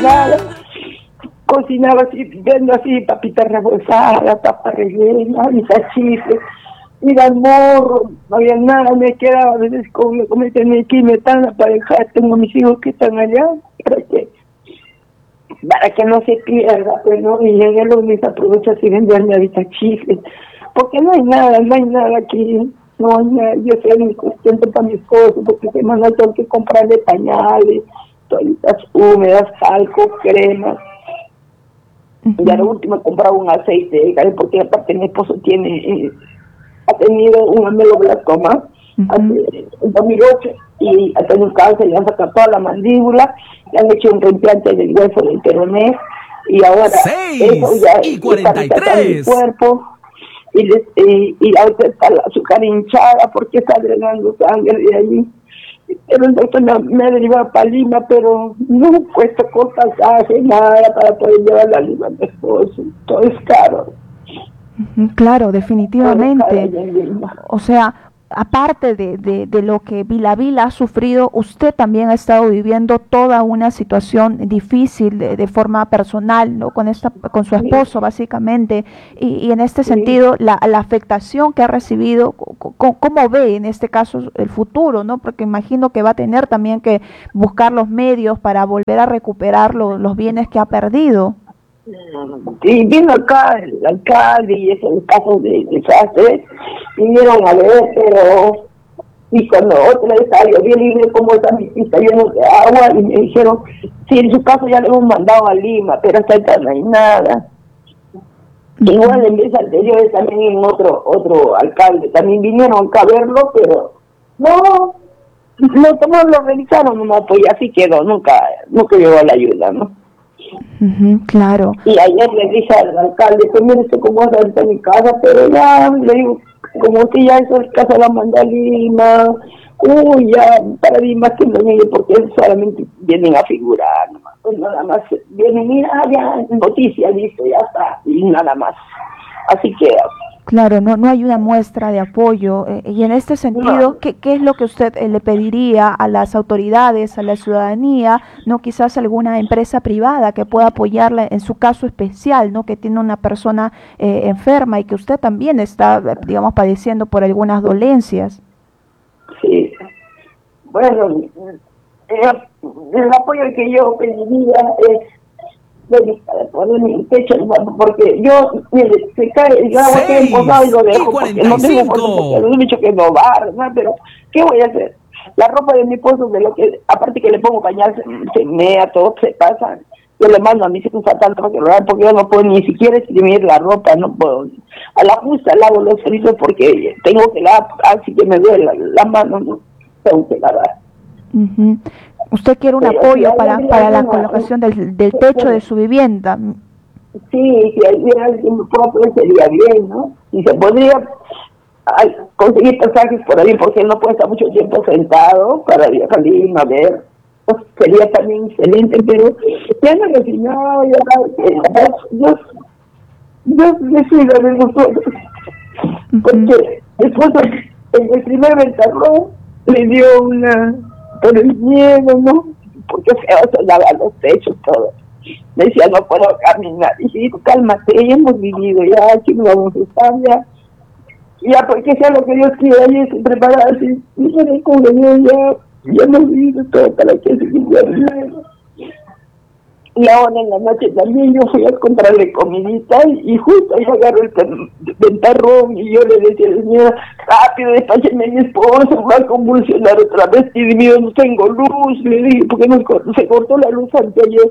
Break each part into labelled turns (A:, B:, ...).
A: nada. Cocinaba así, viendo así papitas rebozadas, papas rellenas, y chifles, y al morro, no había nada, me quedaba a veces como tenía que irme tan aparejada, tengo mis hijos que están allá, para que no se pierda, pues no, y llegué los mis aprovechas y venderme ahorita chifles, porque no hay nada aquí, no hay nada. Yo soy muy consciente para mi esposo, porque semana tengo que comprarle pañales, toallitas húmedas, talco, cremas. Y a lo último he comprado un aceite, porque aparte mi esposo ha tenido un ameloblastoma en 2008 y ha tenido un cáncer, le han sacado toda la mandíbula, le han hecho un reimplante del hueso del peroné y ahora
B: 6:43
A: el cuerpo y ahorita está la azúcar hinchada porque está drenando sangre de allí. Pero el doctor me ha derivado para Lima, pero no he puesto cosas, nada para poder llevar a Lima a mi esposo. Todo es caro.
C: Claro, definitivamente. O sea, aparte de lo que Vila ha sufrido, usted también ha estado viviendo toda una situación difícil de forma personal, ¿no? Con su esposo, básicamente, y en este sentido, la afectación que ha recibido, ¿cómo ve en este caso el futuro, ¿no? Porque imagino que va a tener también que buscar los medios para volver a recuperar los bienes que ha perdido.
A: Y vino acá el alcalde y esos casos de desastre, vinieron a ver, pero y cuando otra vez salió bien libre como está mi pista lleno de agua, y me dijeron, sí, en su caso ya le hemos mandado a Lima, pero hasta ahorita no hay nada. Igual en vez anteriores también en otro alcalde, también vinieron acá a verlo, pero no lo revisaron nomás, pues así quedó, nunca llegó la ayuda, ¿no?
C: Claro.
A: Y ayer le dije al alcalde, pues mire usted cómo hace ahorita en mi casa, pero ya, le digo, como si ya esa casa la mandó a Lima, ya, para Lima que no llegue, porque solamente vienen a figurar, nomás, pues nada más, vienen, mira, ya, noticias, listo, ya está, y nada más, así queda.
C: Claro, no hay una muestra de apoyo, y en este sentido, ¿qué es lo que usted le pediría a las autoridades, a la ciudadanía, no quizás alguna empresa privada que pueda apoyarla en su caso especial, no que tiene una persona enferma y que usted también está, digamos, padeciendo por algunas dolencias?
A: Sí, bueno, el apoyo que yo pediría es para poner mi techo, porque yo, mire, se cae el agua que he posado y lo dejo, porque no tengo porque no he dicho que no va, ¿no? Pero ¿qué voy a hacer? La ropa de mi esposo, de lo que, aparte que le pongo pañal, se mea, todo se pasa. Yo le mando a mis hijos a tanto para que lo hagan, porque yo no puedo ni siquiera exprimir la ropa, no puedo. A la justa lavo los servicios porque tengo que lavar, así que me duele la mano, no tengo que lavar.
C: ¿Usted quiere un apoyo para la colocación del techo de su vivienda?
A: Sí, si hubiera alguien propio sería bien, ¿no? Y se podría conseguir pasajes por ahí, porque él no puede estar mucho tiempo sentado para viajar a Lima, a ver. Pues sería también excelente, pero ya no resignado, Dios decida de nosotros. Porque después, en el primer ventarrón, le dio por el miedo, ¿no? Porque feo sonaba los techos, todo. Me decía, no puedo caminar. Y digo, cálmate, ya hemos vivido, ya aquí no vamos a estar, ya porque sea lo que Dios quiera, y estoy preparada así. Y como Dios ya hemos vivido todo para que se quede. Y ahora en la noche también yo fui a comprarle comidita y justo yo agarro el ventarrón y yo le decía, señora, rápido, despácheme a mi esposo, va a convulsionar otra vez, y mío, no tengo luz, le dije, porque se cortó la luz anteayer.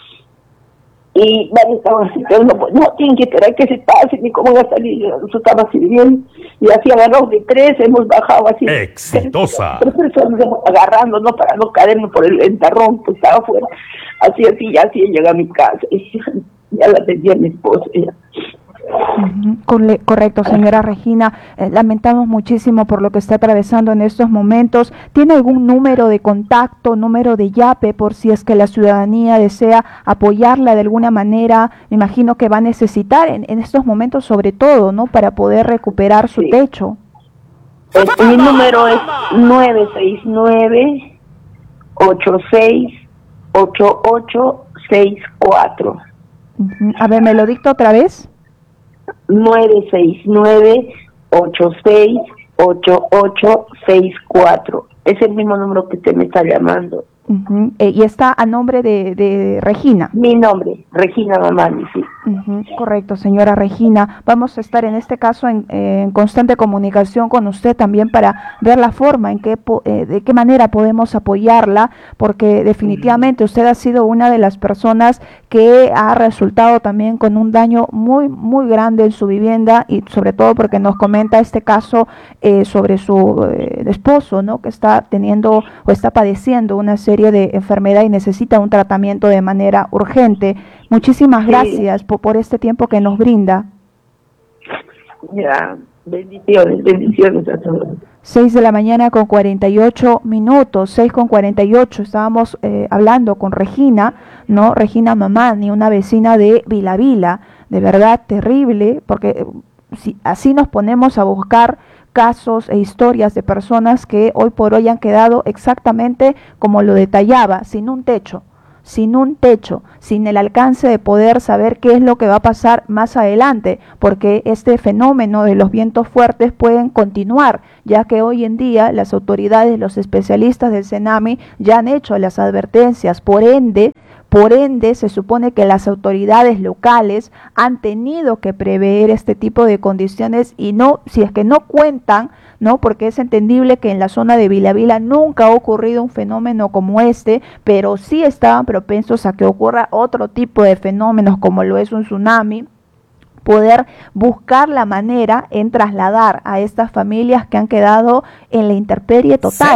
A: Y varios estaban así, pero no tienen que esperar que se pase, ni cómo va a salir, eso estaba así bien, y así agarramos de 3, hemos bajado así.
B: ¡Exitosa!
A: Tres personas agarrándonos para no caernos por el ventarrón, pues estaba afuera. Así, llega a mi casa, y ya la tenía mi esposo, ya.
C: Correcto, señora Regina. Lamentamos muchísimo por lo que está atravesando en estos momentos. ¿Tiene algún número de contacto, número de YAPE, por si es que la ciudadanía desea apoyarla de alguna manera? Me imagino que va a necesitar en estos momentos, sobre todo, ¿no?, para poder recuperar su techo.
A: Mi número es 969-8688 8864.
C: A ver, ¿me lo dicto otra vez?
A: 969-868864. Es el mismo número que usted me está llamando.
C: Y está a nombre de Regina.
A: Mi nombre, Regina Mamani, sí.
C: Correcto, señora Regina. Vamos a estar en este caso en constante comunicación con usted también para ver la forma en que de qué manera podemos apoyarla, porque definitivamente usted ha sido una de las personas que ha resultado también con un daño muy, muy grande en su vivienda, y sobre todo porque nos comenta este caso sobre su esposo, ¿no? Que está teniendo o está padeciendo una serie de enfermedad y necesita un tratamiento de manera urgente. Muchísimas gracias por este tiempo que nos brinda.
A: Ya, bendiciones a todos.
C: 6 de la mañana con 48 minutos, 6:48, estábamos hablando con Regina, ¿no? Regina Mamani, una vecina de Vilavila, de verdad terrible, porque si así nos ponemos a buscar casos e historias de personas que hoy por hoy han quedado exactamente como lo detallaba, sin un techo, sin el alcance de poder saber qué es lo que va a pasar más adelante, porque este fenómeno de los vientos fuertes pueden continuar, ya que hoy en día las autoridades, los especialistas del CENAMI ya han hecho las advertencias. Por ende, se supone que las autoridades locales han tenido que prever este tipo de condiciones, y no, si es que no cuentan, ¿no? Porque es entendible que en la zona de Vilavila nunca ha ocurrido un fenómeno como este, pero sí estaban propensos a que ocurra otro tipo de fenómenos como lo es un tsunami, poder buscar la manera en trasladar a estas familias que han quedado en la intemperie total.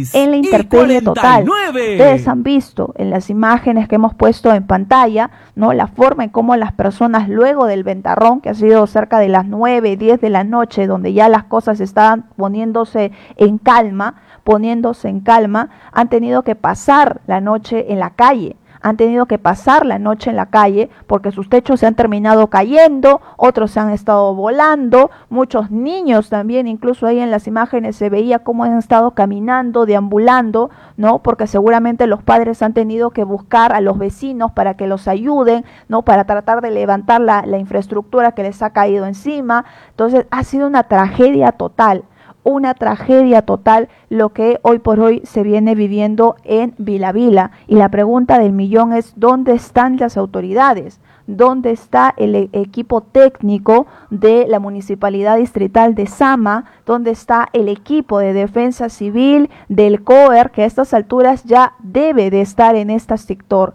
C: Ustedes han visto en las imágenes que hemos puesto en pantalla, ¿no? La forma en cómo las personas, luego del ventarrón, que ha sido cerca de las 9, 10 de la noche, donde ya las cosas estaban poniéndose en calma, han tenido que pasar la noche en la calle. Porque sus techos se han terminado cayendo, otros se han estado volando, muchos niños también, incluso ahí en las imágenes se veía cómo han estado caminando, deambulando, ¿no? Porque seguramente los padres han tenido que buscar a los vecinos para que los ayuden, ¿no? Para tratar de levantar la infraestructura que les ha caído encima. Entonces ha sido una tragedia total lo que hoy por hoy se viene viviendo en Vilavila. Y la pregunta del millón es: ¿dónde están las autoridades? ¿Dónde está el equipo técnico de la Municipalidad Distrital de Sama? ¿Dónde está el equipo de Defensa Civil del COER, que a estas alturas ya debe de estar en este sector?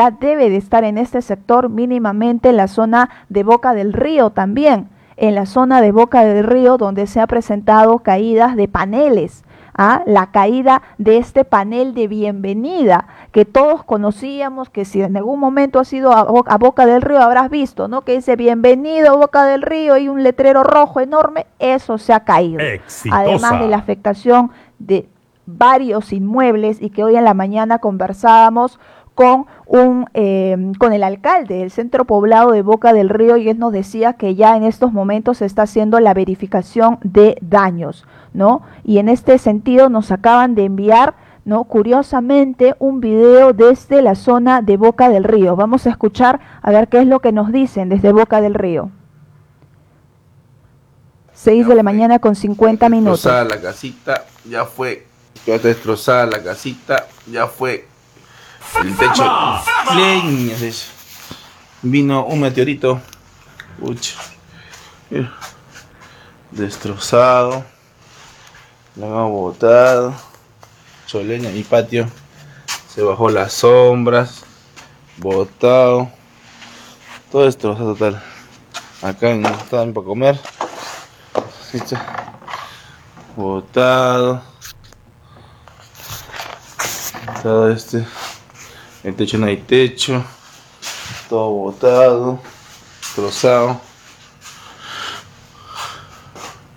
C: Mínimamente en la zona de Boca del Río también. En la zona de Boca del Río, donde se ha presentado caídas de paneles, la caída de este panel de bienvenida que todos conocíamos, que si en algún momento has ido a Boca del Río habrás visto, ¿no? Que dice bienvenido a Boca del Río y un letrero rojo enorme. Eso se ha caído.
B: Exitosa.
C: Además de la afectación de varios inmuebles, y que hoy en la mañana conversábamos con el alcalde del centro poblado de Boca del Río, y él nos decía que ya en estos momentos se está haciendo la verificación de daños, ¿no? Y en este sentido nos acaban de enviar, ¿no? Curiosamente, un video desde la zona de Boca del Río. Vamos a escuchar a ver qué es lo que nos dicen desde Boca del Río. 6 de la mañana con 50 minutos.
D: La casita, ya fue destrozada la casita, ya fue el techo, leñas eso. Vino un meteorito, destrozado, lo hemos botado, leña. Mi patio se bajó las sombras, botado, todo destrozado total. Acá no está para comer, botado, todo el techo no hay techo, todo botado,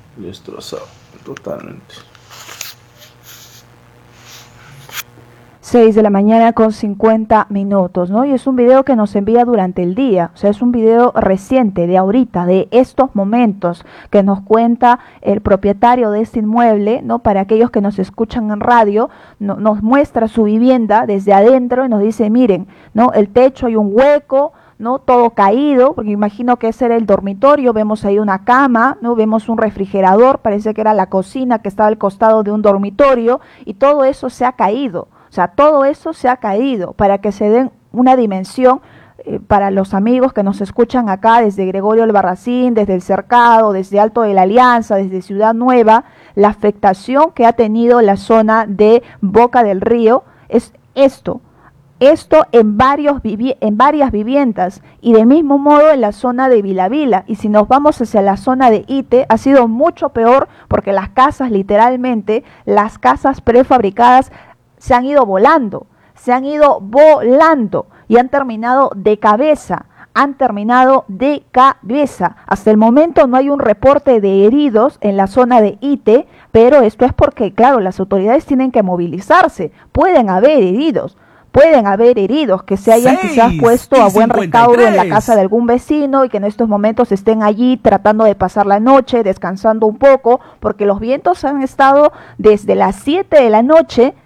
D: destrozado totalmente.
C: 6 de la mañana con 50 minutos, ¿no? Y es un video que nos envía durante el día, o sea, es un video reciente, de ahorita, de estos momentos, que nos cuenta el propietario de este inmueble, ¿no? Para aquellos que nos escuchan en radio, nos muestra su vivienda desde adentro y nos dice, miren, ¿no? El techo hay un hueco, ¿no? Todo caído, porque imagino que ese era el dormitorio, vemos ahí una cama, ¿no? Vemos un refrigerador, parece que era la cocina que estaba al costado de un dormitorio, y todo eso se ha caído. O sea, todo eso se ha caído, para que se den una dimensión para los amigos que nos escuchan acá desde Gregorio Albarracín, desde El Cercado, desde Alto de la Alianza, desde Ciudad Nueva, la afectación que ha tenido la zona de Boca del Río es esto. Esto en varias viviendas, y del mismo modo en la zona de Vilavila. Y si nos vamos hacia la zona de Ite, ha sido mucho peor, porque las casas, literalmente, las casas prefabricadas se han ido volando y han terminado de cabeza. Hasta el momento no hay un reporte de heridos en la zona de Ite, pero esto es porque, claro, las autoridades tienen que movilizarse. Pueden haber heridos que se hayan quizás puesto a buen recaudo en la casa de algún vecino y que en estos momentos estén allí tratando de pasar la noche, descansando un poco, porque los vientos han estado desde las 7 de la noche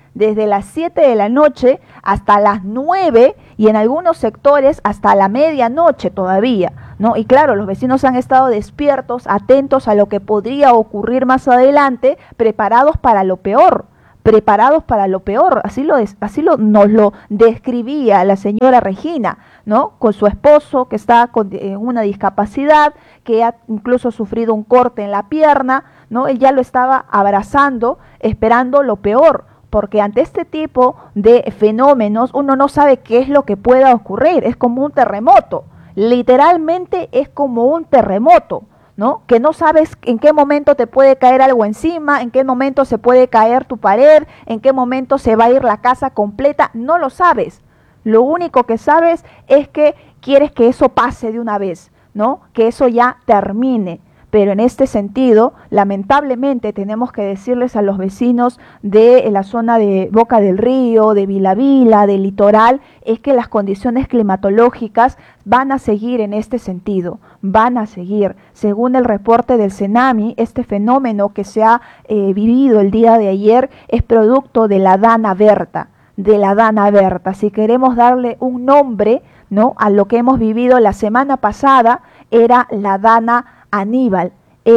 C: hasta las 9, y en algunos sectores hasta la medianoche todavía, ¿no? Y claro, los vecinos han estado despiertos, atentos a lo que podría ocurrir más adelante, preparados para lo peor. Así nos lo describía la señora Regina, ¿no? Con su esposo, que está con una discapacidad, que ha incluso sufrido un corte en la pierna, ¿no? Él ya lo estaba abrazando, esperando lo peor, porque ante este tipo de fenómenos uno no sabe qué es lo que pueda ocurrir. Es como un terremoto, literalmente es como un terremoto, ¿no? Que no sabes en qué momento te puede caer algo encima, en qué momento se puede caer tu pared, en qué momento se va a ir la casa completa, no lo sabes. Lo único que sabes es que quieres que eso pase de una vez, ¿no? Que eso ya termine. Pero en este sentido, lamentablemente, tenemos que decirles a los vecinos de la zona de Boca del Río, de Vilavila, del litoral, es que las condiciones climatológicas van a seguir en este sentido, van a seguir. Según el reporte del CENAMI, este fenómeno que se ha vivido el día de ayer es producto de la Dana Berta. Si queremos darle un nombre, ¿no?, a lo que hemos vivido la semana pasada, era la Dana Aníbal,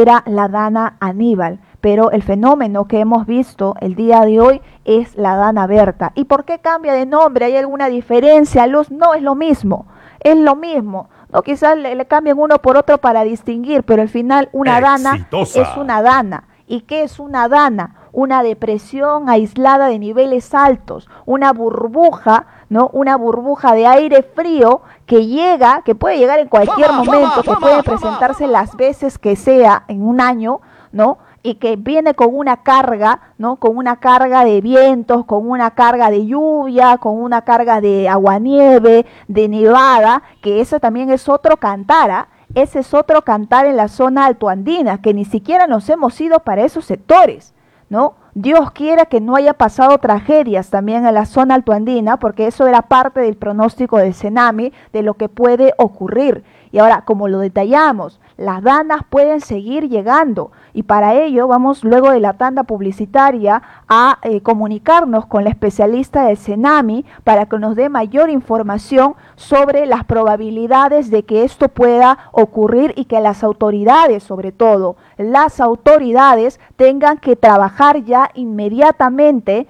C: pero el fenómeno que hemos visto el día de hoy es la Dana Berta. ¿Y por qué cambia de nombre? ¿Hay alguna diferencia, Luz? No, es lo mismo, no, quizás le cambien uno por otro para distinguir, pero al final una Dana es una Dana. ¿Y qué es una Dana? Una depresión aislada de niveles altos, una burbuja, ¿no? Una burbuja de aire frío que puede llegar en cualquier momento, que puede presentarse las veces que sea en un año, ¿no? Y que viene con una carga, ¿no? Con una carga de vientos, con una carga de lluvia, con una carga de aguanieve, de nevada, que eso también es otro cantar, ese es otro cantar en la zona altoandina, que ni siquiera nos hemos ido para esos sectores, ¿no? Dios quiera que no haya pasado tragedias también en la zona altoandina, porque eso era parte del pronóstico del CENAMI, de lo que puede ocurrir. Y ahora, como lo detallamos, las danas pueden seguir llegando, y para ello vamos, luego de la tanda publicitaria, a comunicarnos con la especialista del CENAMI para que nos dé mayor información sobre las probabilidades de que esto pueda ocurrir, y que las autoridades, sobre todo las autoridades, tengan que trabajar ya inmediatamente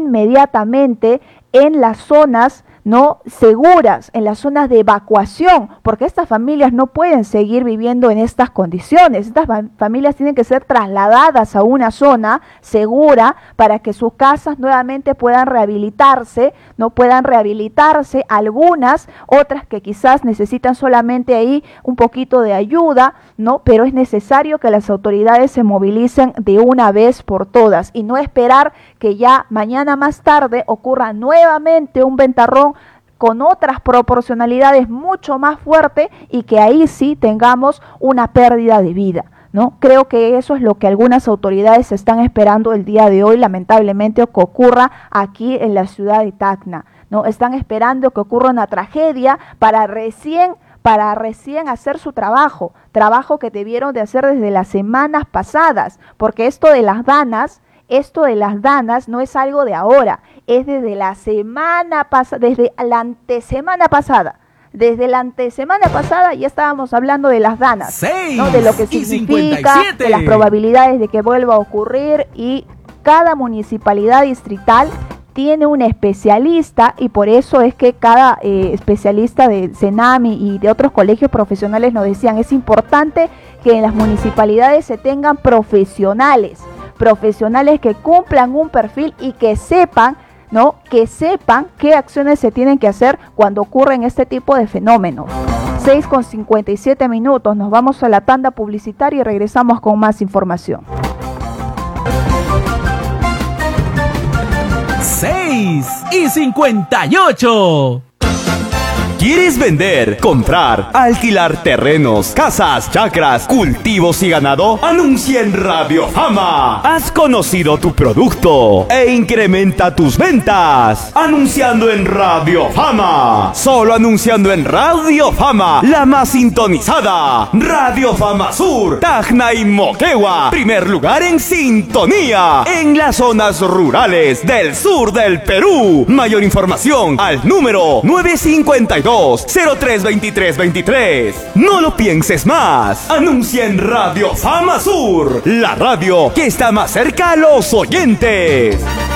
C: en las zonas no seguras, en las zonas de evacuación, porque estas familias no pueden seguir viviendo en estas condiciones. Estas familias tienen que ser trasladadas a una zona segura para que sus casas nuevamente puedan rehabilitarse, algunas, otras que quizás necesitan solamente ahí un poquito de ayuda, ¿no? Pero es necesario que las autoridades se movilicen de una vez por todas y no esperar que ya mañana más tarde ocurra nuevamente un ventarrón con otras proporcionalidades mucho más fuerte, y que ahí sí tengamos una pérdida de vida, ¿no? Creo que eso es lo que algunas autoridades están esperando el día de hoy, lamentablemente, que ocurra aquí en la ciudad de Tacna, ¿no? Están esperando que ocurra una tragedia para recién hacer su trabajo que debieron de hacer desde las semanas pasadas, porque esto de las danas no es algo de ahora, es desde la semana pasada, desde la antesemana pasada. Desde la antesemana pasada ya estábamos hablando de las danas, ¿no? De lo que significa, de las probabilidades de que vuelva a ocurrir, y cada municipalidad distrital tiene un especialista, y por eso es que cada especialista de CENAMI y de otros colegios profesionales nos decían, es importante que en las municipalidades se tengan profesionales que cumplan un perfil y que sepan, ¿no? Que sepan qué acciones se tienen que hacer cuando ocurren este tipo de fenómenos. 6:57, nos vamos a la tanda publicitaria y regresamos con más información.
B: 6:58. ¿Quieres vender, comprar, alquilar terrenos, casas, chacras, cultivos y ganado? Anuncia en Radio Fama. Has conocido tu producto e incrementa tus ventas anunciando en Radio Fama. Solo anunciando en Radio Fama, la más sintonizada. Radio Fama Sur, Tacna y Moquegua. Primer lugar en sintonía en las zonas rurales del sur del Perú. Mayor información al número 952-032323. No lo pienses más. Anuncia en Radio Fama Sur, la radio que está más cerca a los oyentes.